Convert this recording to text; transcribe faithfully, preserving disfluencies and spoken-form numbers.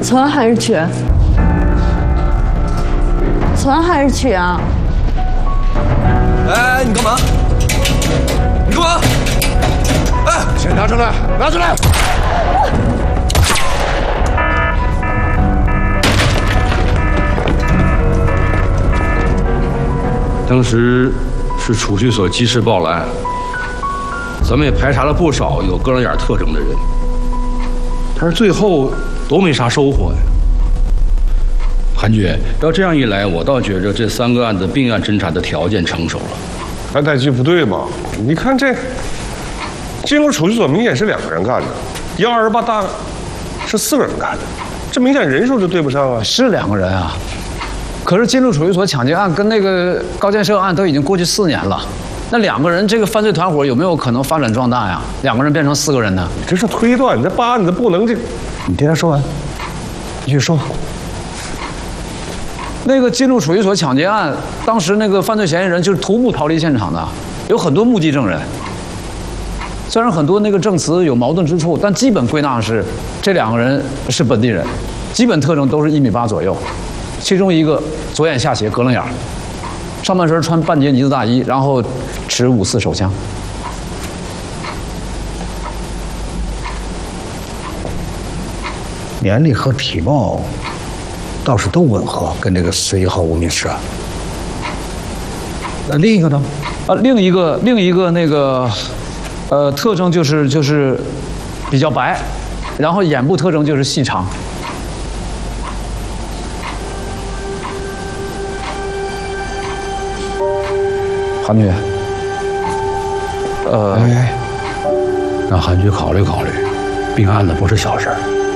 存还是取？存还是取啊？ 哎，你干嘛？你干嘛？哎， 先拿出来，拿出来！ 当时是储蓄所及时报了案，咱们也排查了不少有割楞眼特征的人，但是最后都没啥收获呀。韩局，要这样一来，我倒觉着这三个案子并案侦查的条件成熟了。 安太基不对嘛？你看这金融储蓄所明显是两个人干的，幺二八大是四个人干的，这明显人数就对不上啊。 是两个人啊。可是金融储蓄所抢劫案跟那个高建设案都已经过去四年了，那两个人这个犯罪团伙有没有可能发展壮大呀？两个人变成四个人呢？ 你这是推断，你这办案子不能这…… 你听他说完，继续说。那个金融储蓄所抢劫案，当时那个犯罪嫌疑人就是徒步逃离现场的，有很多目击证人。虽然很多那个证词有矛盾之处，但基本归纳是这两个人是本地人，基本特征都是一米八左右。其中一个左眼下斜，割楞眼，上半身穿半截呢子大衣，然后持五四手枪。 年龄和体貌倒是都吻合，跟这个十一号无名氏案。那另一个呢？ 啊，另一个另一个那个，呃，特征就是就是比较白，然后眼部特征就是细长。韩局，呃， 哎，让韩局考虑考虑，并案子不是小事儿。